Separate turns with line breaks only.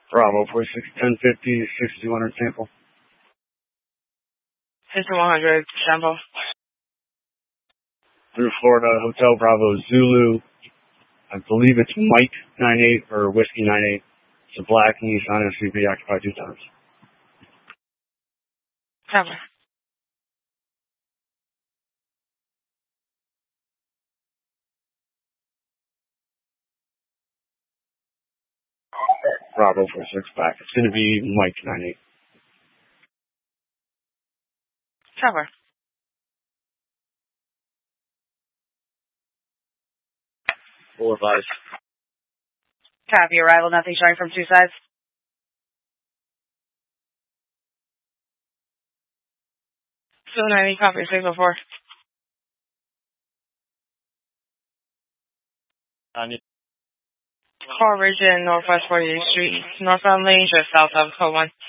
Bravo 46, 1050, 6200 sample.
6100 sample.
Through Florida, Hotel Bravo Zulu. I believe it's Mike 98 or Whiskey 98. It's a black Nissan SUV occupied 2 times.
Cover.
Bravo 46 back. It's going to be Mike 98.
Cover.
Full advice.
Copy arrival, nothing showing from 2 sides. 290, copy, signal 4. Coverage in Northwest 48th Street, northbound lane, just south of code 1.